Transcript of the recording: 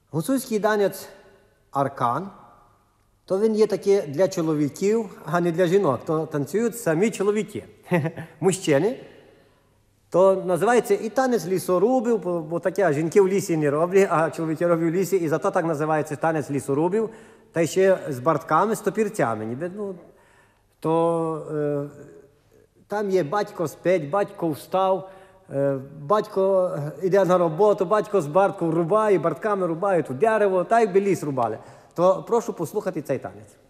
Гуцульський танець аркан, то він є такий для чоловіків, а не для жінок. То танцюють самі чоловіки, мужчини. То називається і танець лісорубів, бо таке жінки в лісі не роблять, а чоловіки роблять в лісі. І зато так називається танець лісорубів. Та ще з бартками, з топірцями. Ніби, там є батько спить, батько встав, батько йде на роботу, батько з бартком рубає, бартками рубають у дерево, так якби ліс рубали. То прошу послухати цей танець.